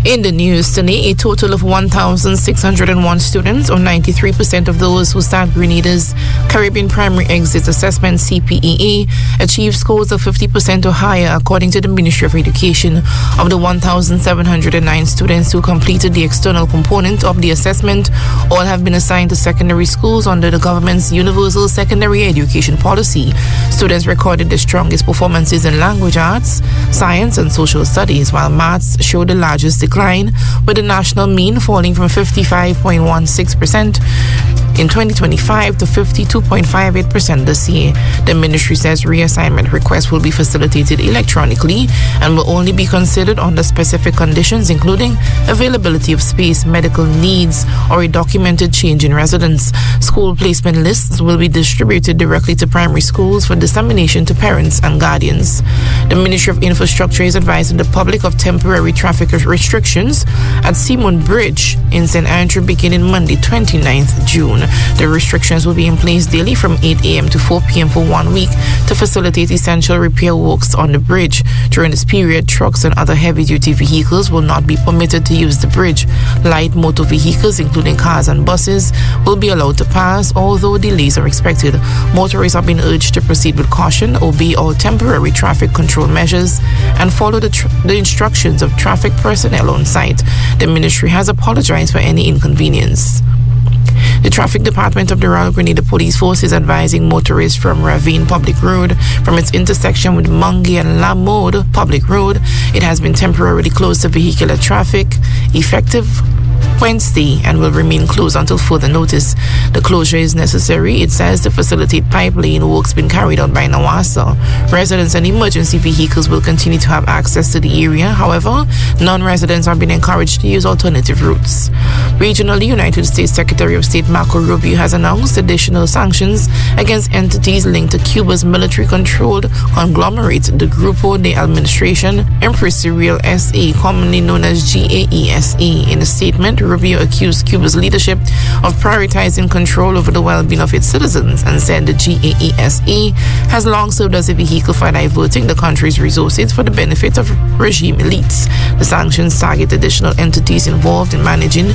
In the news today, a total of 1,601 students, or 93% of those who sat Grenada's Caribbean Primary Exit Assessment CPEA, achieved scores of 50% or higher, according to the Ministry of Education. Of the 1,709 students who completed the external component of the assessment, all have been assigned to secondary schools under the government's Universal Secondary Education Policy. Students recorded the strongest performances in language arts, science, and social studies, while maths showed the largest decline, with the national mean falling from 55.16% in 2025 to 52.58% this year. The ministry says reassignment requests will be facilitated electronically and will only be considered under specific conditions, including availability of space, medical needs, or a documented change in residence. School placement lists will be distributed directly to primary schools for dissemination to parents and guardians. The Ministry of Infrastructure is advising the public of temporary traffic restrictions at Seamoon Bridge in St. Andrew beginning Monday, 29th June. The restrictions will be in place daily from 8 a.m. to 4 p.m. for 1 week to facilitate essential repair works on the bridge. During this period, trucks and other heavy-duty vehicles will not be permitted to use the bridge. Light motor vehicles, including cars and buses, will be allowed to pass, although delays are expected. Motorists have been urged to proceed with caution, obey all temporary traffic control measures, and follow the instructions of traffic personnel on site. The ministry has apologized for any inconvenience. The Traffic Department of the Royal Grenada Police Force is advising motorists from Ravine Public Road from its intersection with Mungie and La Mode Public Road. It has been temporarily closed to vehicular traffic effective Wednesday and will remain closed until further notice. The closure is necessary, it says, to facilitate pipeline works being carried out by NAWASA. Residents and emergency vehicles will continue to have access to the area. However, non-residents are being encouraged to use alternative routes. Regionally, United States Secretary of State Marco Rubio has announced additional sanctions against entities linked to Cuba's military-controlled conglomerate, the Grupo de Administración Empresarial S.A., commonly known as GAESA. In a statement, Rubio accused Cuba's leadership of prioritizing control over the well-being of its citizens and said the GAESA has long served as a vehicle for diverting the country's resources for the benefit of regime elites. The sanctions target additional entities involved in managing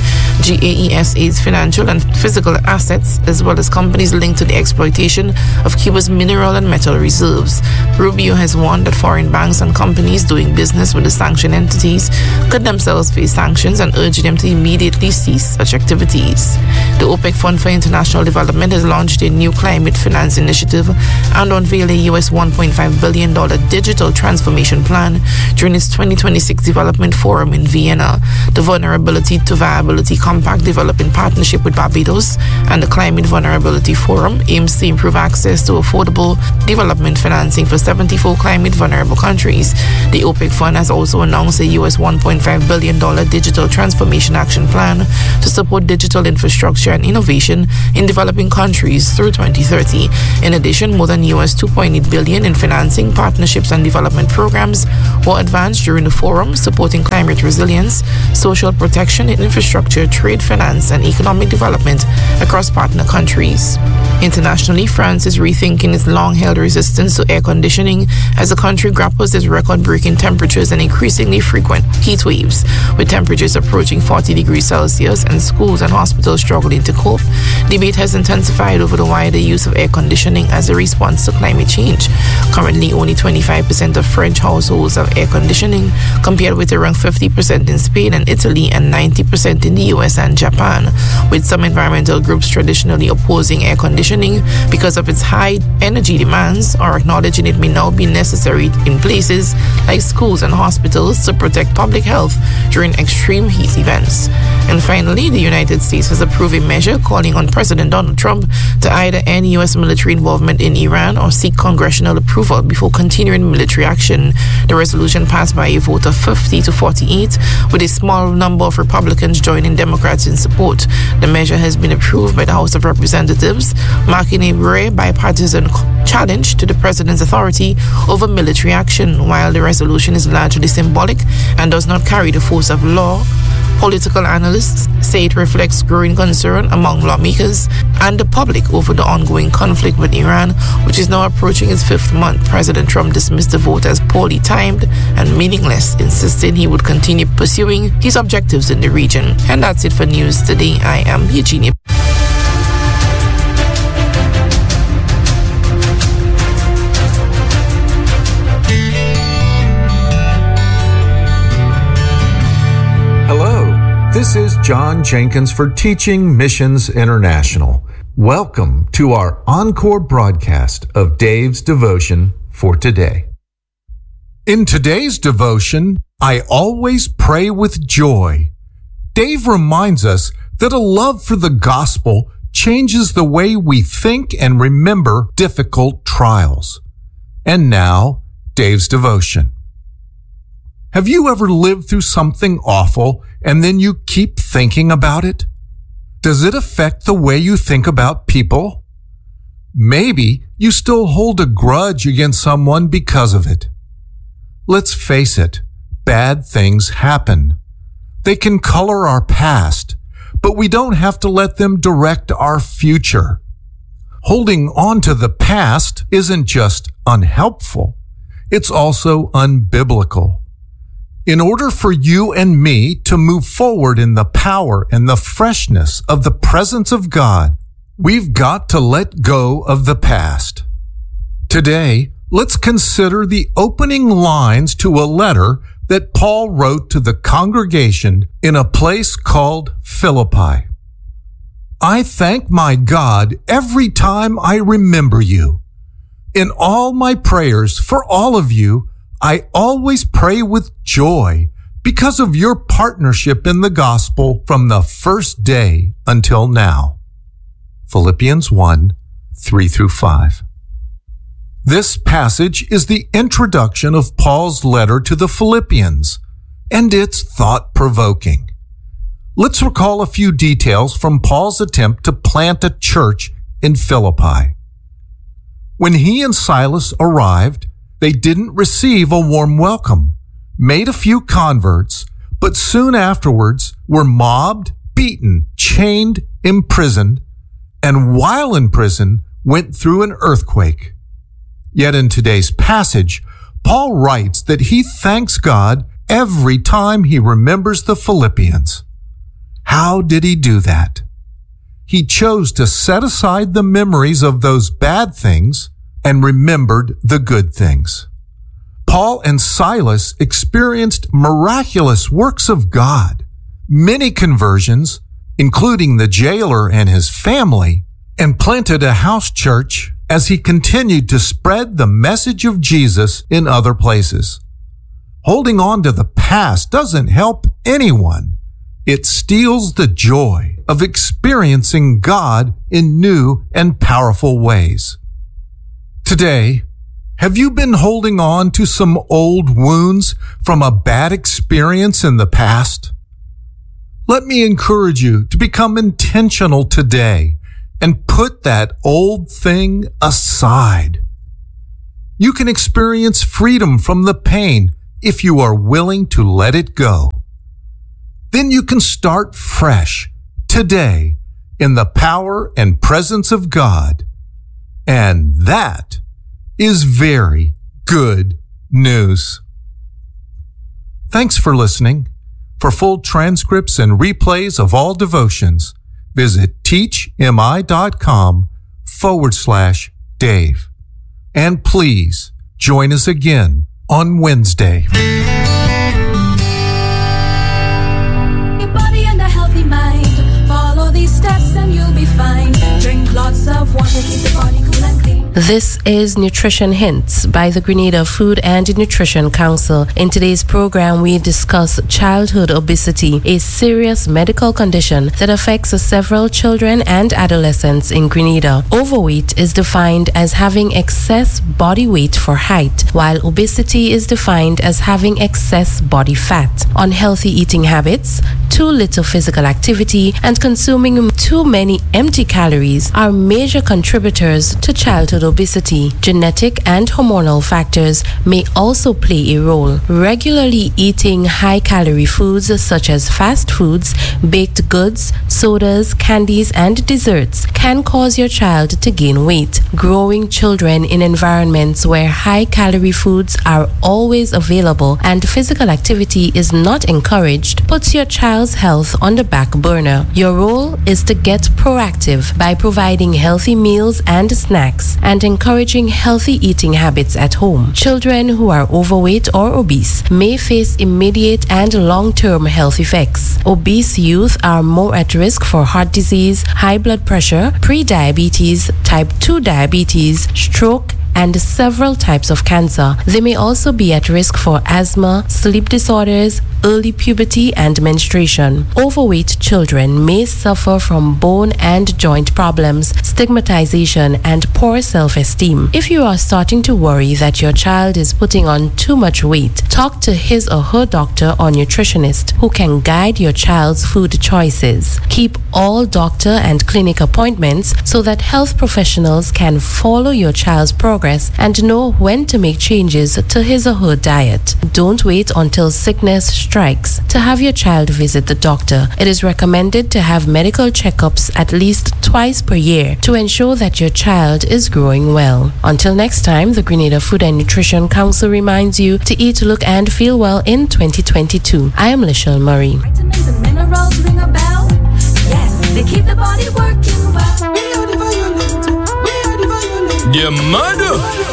GAESA's financial and physical assets, as well as companies linked to the exploitation of Cuba's mineral and metal reserves. Rubio has warned that foreign banks and companies doing business with the sanctioned entities could themselves face sanctions and urged them to immediately cease such activities. The OPEC Fund for International Development has launched a new climate finance initiative and unveiled a US $1.5 billion digital transformation plan during its 2026 Development Forum in Vienna. The Vulnerability to Viability Compact, developed in partnership with Barbados, and the Climate Vulnerability Forum aims to improve access to affordable development financing for 74 climate vulnerable countries. The OPEC Fund has also announced a US $1.5 billion digital transformation action plan to support digital infrastructure and innovation in developing countries through 2030. In addition, more than US $2.8 billion in financing, partnerships, and development programs were advanced during the forum, supporting climate resilience, social protection, infrastructure, trade, finance, and economic development across partner countries. Internationally, France is rethinking its long-held resistance to air conditioning as the country grapples with record-breaking temperatures and increasingly frequent heat waves. With temperatures approaching 40 degrees Celsius and schools and hospitals struggling to cope, debate has intensified over the wider use of air conditioning as a response to climate change. Currently, only 25% of French households have air conditioning, compared with around 50% in Spain and Italy and 90% in the US and Japan, with some environmental groups traditionally opposing air conditioning because of its high energy demands, or acknowledging it may now be necessary in places like schools and hospitals to protect public health during extreme heat events. And finally, the United States has approved a measure calling on President Donald Trump to either end U.S. military involvement in Iran or seek congressional approval before continuing military action. The resolution passed by a vote of 50 to 48, with a small number of Republicans joining Democrats in support. The measure has been approved by the House of Representatives, marking a rare bipartisan challenge to the president's authority over military action. While the resolution is largely symbolic and does not carry the force of law, Political analysts say it reflects growing concern among lawmakers and the public over the ongoing conflict with Iran, which is now approaching its 5th month. President Trump dismissed the vote as poorly timed and meaningless, insisting he would continue pursuing his objectives in the region. And that's it for News Today. I am Eugenia. This is John Jenkins for Teaching Missions International. Welcome to our encore broadcast of Dave's Devotion for today. In today's devotion, I always pray with joy. Dave reminds us that a love for the gospel changes the way we think and remember difficult trials. And now, Dave's devotion. Have you ever lived through something awful and then you keep thinking about it? Does it affect the way you think about people? Maybe you still hold a grudge against someone because of it. Let's face it, bad things happen. They can color our past, but we don't have to let them direct our future. Holding on to the past isn't just unhelpful, it's also unbiblical. In order for you and me to move forward in the power and the freshness of the presence of God, we've got to let go of the past. Today, let's consider the opening lines to a letter that Paul wrote to the congregation in a place called Philippi. I thank my God every time I remember you. In all my prayers for all of you, I always pray with joy because of your partnership in the gospel from the first day until now. Philippians 1, 3-5. This passage is the introduction of Paul's letter to the Philippians, and it's thought-provoking. Let's recall a few details from Paul's attempt to plant a church in Philippi. When he and Silas arrived, they didn't receive a warm welcome, made a few converts, but soon afterwards were mobbed, beaten, chained, imprisoned, and while in prison, went through an earthquake. Yet in today's passage, Paul writes that he thanks God every time he remembers the Philippians. How did he do that? He chose to set aside the memories of those bad things and remembered the good things. Paul and Silas experienced miraculous works of God, many conversions, including the jailer and his family, and planted a house church as he continued to spread the message of Jesus in other places. Holding on to the past doesn't help anyone. It steals the joy of experiencing God in new and powerful ways. Today, have you been holding on to some old wounds from a bad experience in the past? Let me encourage you to become intentional today and put that old thing aside. You can experience freedom from the pain if you are willing to let it go. Then you can start fresh today in the power and presence of God. And that is very good news. Thanks for listening. For full transcripts and replays of all devotions, visit teachmi.com/Dave. And please join us again on Wednesday. Your body and a healthy mind. Follow these steps and you'll be fine. Drink lots of water, keep the body cool and clean. This is Nutrition Hints by the Grenada Food and Nutrition Council. In today's program, we discuss childhood obesity, a serious medical condition that affects several children and adolescents in Grenada. Overweight is defined as having excess body weight for height, while obesity is defined as having excess body fat. Unhealthy eating habits, too little physical activity, and consuming too many empty calories are major contributors to childhood childhood obesity. Genetic and hormonal factors may also play a role. Regularly eating high-calorie foods such as fast foods, baked goods, sodas, candies, and desserts can cause your child to gain weight. Growing children in environments where high-calorie foods are always available and physical activity is not encouraged puts your child's health on the back burner. Your role is to get proactive by providing healthy meals and snacks and encouraging healthy eating habits at home. Children who are overweight or obese may face immediate and long-term health effects. Obese youth are more at risk for heart disease, high blood pressure, pre-diabetes, type 2 diabetes, stroke, and several types of cancer. They may also be at risk for asthma, sleep disorders, early puberty, and menstruation. Overweight children may suffer from bone and joint problems, stigmatization, and poor self-esteem. If you are starting to worry that your child is putting on too much weight, talk to his or her doctor or nutritionist who can guide your child's food choices. Keep all doctor and clinic appointments so that health professionals can follow your child's progress and know when to make changes to his or her diet. Don't wait until sickness strikes to have your child visit the doctor. It is recommended to have medical checkups at least twice per year to ensure that your child is growing well. Until next time, the Grenada Food and Nutrition Council reminds you to eat, look, and feel well in 2022. I am Lishelle Murray. Vitamins and minerals ring a bell. Yes, they keep the body working well. Your mother.